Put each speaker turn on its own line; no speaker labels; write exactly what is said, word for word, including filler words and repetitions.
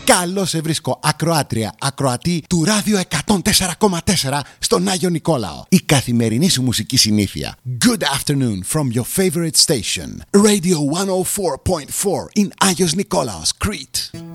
Καλώς σε βρίσκω, ακροάτρια, ακροατή του Ράδιο εκατόν τέσσερα κόμμα τέσσερα στον Άγιο Νικόλαο. Η καθημερινή σου μουσική συνήθεια. Good afternoon from your favorite station, Radio εκατόν τέσσερα κόμμα τέσσερα in Άγιος Νικόλαος, Crete.